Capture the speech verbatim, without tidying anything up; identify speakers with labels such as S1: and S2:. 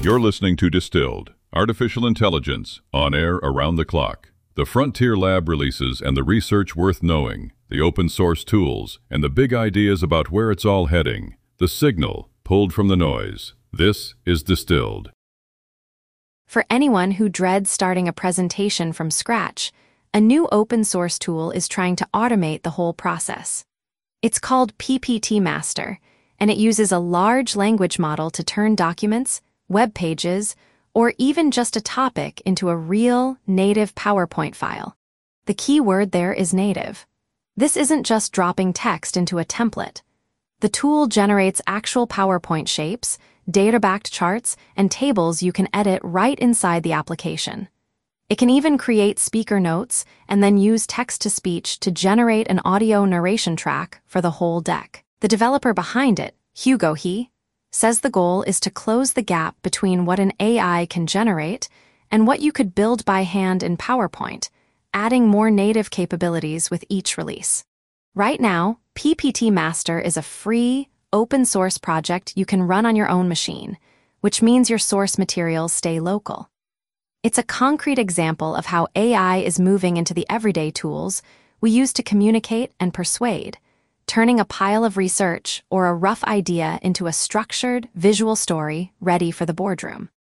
S1: You're listening to Distilled, Artificial Intelligence, on air around the clock. The Frontier Lab releases and the research worth knowing, the open source tools, and the big ideas about where it's all heading. The signal, pulled from the noise. This is Distilled.
S2: For anyone who dreads starting a presentation from scratch, a new open source tool is trying to automate the whole process. It's called P P T Master, and it uses a large language model to turn documents, web pages, or even just a topic into a real, native PowerPoint file. The key word there is native. This isn't just dropping text into a template. The tool generates actual PowerPoint shapes, data-backed charts, and tables you can edit right inside the application. It can even create speaker notes and then use text-to-speech to generate an audio narration track for the whole deck. The developer behind it, Hugo He, says the goal is to close the gap between what an A I can generate and what you could build by hand in PowerPoint, adding more native capabilities with each release. Right now, P P T Master is a free, open-source project you can run on your own machine, which means your source materials stay local. It's a concrete example of how A I is moving into the everyday tools we use to communicate and persuade, turning a pile of research or a rough idea into a structured, visual story ready for the boardroom.